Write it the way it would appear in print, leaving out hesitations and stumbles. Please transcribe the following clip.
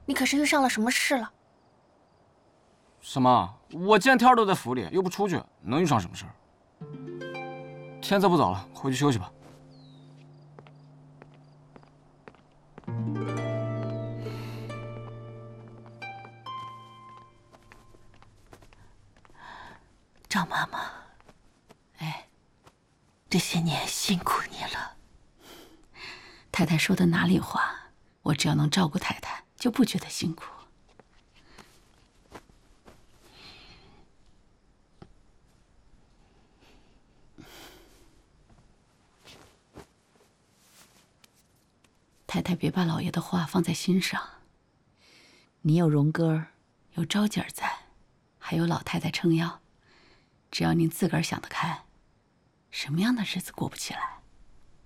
你可是遇上了什么事了？ 什么？我见天都在府里，又不出去，能遇上什么事儿？天色不早了，回去休息吧。 张妈妈，哎，这些年辛苦你了。太太说的哪里话？我只要能照顾太太，就不觉得辛苦。太太别把老爷的话放在心上。你有荣哥儿，有昭姐儿在，还有老太太撑腰，只要您自个儿想得开，什么样的日子过不起来？